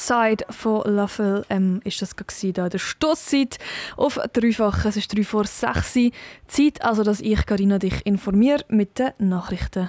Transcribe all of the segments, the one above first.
Outside von Lafel ist das hier in der Stosszeit auf dreifach. Es ist 5:03. Zeit also, dass ich, Carina, dich informiere mit den Nachrichten.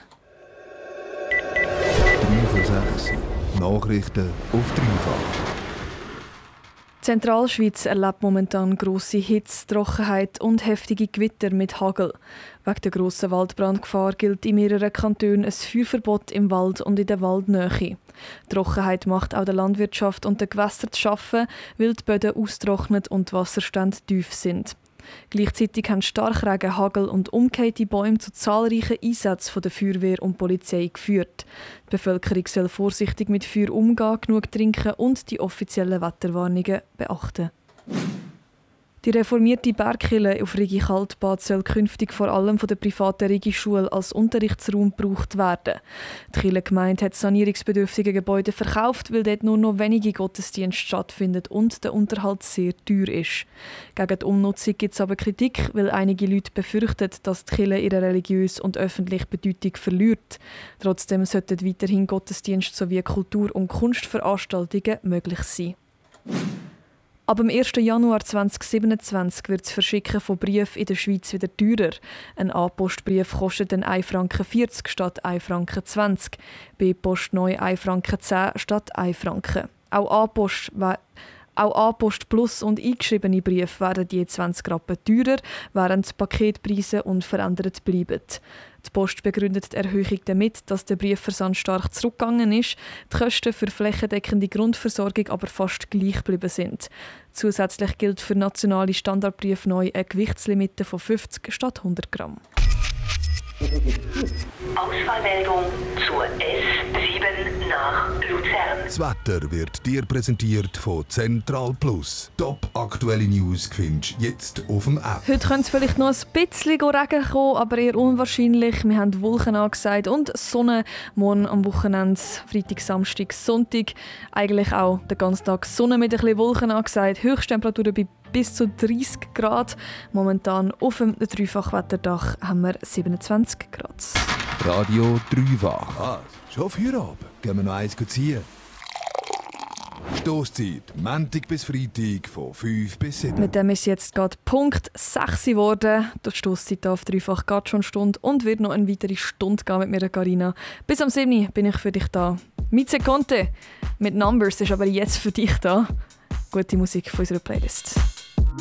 5:06. Nachrichten auf dreifach. Die Zentralschweiz erlebt momentan grosse Hitze, Trockenheit und heftige Gewitter mit Hagel. Wegen der grossen Waldbrandgefahr gilt in mehreren Kantonen ein Feuerverbot im Wald und in der Waldnähe. Die Trockenheit macht auch der Landwirtschaft und den Gewässern zu schaffen, weil die Böden austrocknet und die Wasserstände tief sind. Gleichzeitig haben Starkregen, Hagel und umgekehlte Bäume zu zahlreichen Einsätzen von der Feuerwehr und Polizei geführt. Die Bevölkerung soll vorsichtig mit Feuer umgehen, genug trinken und die offiziellen Wetterwarnungen beachten. Die reformierte Bergkirche auf Rigi Kaltbad soll künftig vor allem von der privaten Rigi-Schule als Unterrichtsraum gebraucht werden. Die Kirchengemeinde hat sanierungsbedürftige Gebäude verkauft, weil dort nur noch wenige Gottesdienste stattfinden und der Unterhalt sehr teuer ist. Gegen die Umnutzung gibt es aber Kritik, weil einige Leute befürchten, dass die Kirche ihre religiöse und öffentliche Bedeutung verliert. Trotzdem sollten weiterhin Gottesdienste sowie Kultur- und Kunstveranstaltungen möglich sein. Ab dem 1. Januar 2027 wird das Verschicken von Briefen in der Schweiz wieder teurer. Ein A-Postbrief kostet dann 1,40 Franken statt 1,20 Franken. B-Post neu 1,10 Franken statt 1 Franken. Auch A-Post Plus und eingeschriebene Briefe werden je 20 Rappen teurer, während die Paketpreise unverändert bleiben. Die Post begründet die Erhöhung damit, dass der Briefversand stark zurückgegangen ist, die Kosten für flächendeckende Grundversorgung aber fast gleich geblieben sind. Zusätzlich gilt für nationale Standardbriefe neu eine Gewichtslimite von 50 statt 100 Gramm. Auswahlmeldung zur S7 nach Luzern. Das Wetter wird dir präsentiert von Central Plus. Top aktuelle News findest du jetzt auf dem App. Heute könnte es vielleicht noch ein bisschen Regen kommen, aber eher unwahrscheinlich. Wir haben Wolken angesagt und Sonne. Morgen am Wochenende, Freitag, Samstag, Sonntag. Eigentlich auch den ganzen Tag Sonne mit ein bisschen Wolken angesagt. Höchsttemperaturen bei bis zu 30 Grad. Momentan auf dem Dreifachwetterdach haben wir 27 Grad. Radio Dreifach. Schon Feierabend. Gehen wir noch eins ziehen. Stosszeit, Montag bis Freitag von 5 bis 7. Mit dem ist jetzt gerade Punkt 6 geworden. Die Stosszeit auf Dreifach geht schon eine Stunde und wird noch eine weitere Stunde gehen mit mir, Carina. Bis am 7. bin ich für dich da. Mize Conte mit Numbers ist aber jetzt für dich da. Gute Musik von unserer Playlist.